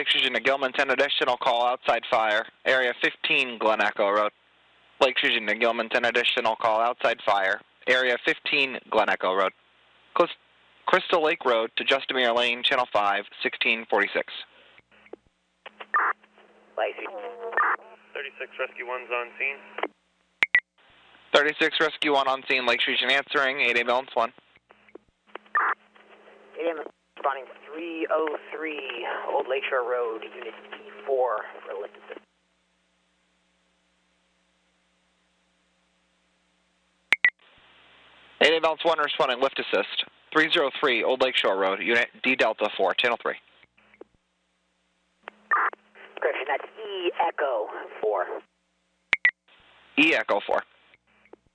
Lake Fusion to Gilman, 10 additional call outside fire, area 15 Glen Echo Road. Lake Fusion to Gilman, 10 additional call outside fire, area 15 Glen Echo Road. Crystal Lake Road to Justamere Lane, channel 5, 1646. Lake Fusion. 36 Rescue 1's on scene. 36 Rescue 1 on scene, Lake Fusion answering, 8 ambulance 1. 8 ambulance responding 303 Old Lakeshore Road, unit E4 for lift assist. Eight ambulance 1 responding lift assist, 303 Old Lakeshore Road, unit D Delta 4, channel 3. Correction, that's E Echo 4. E Echo 4.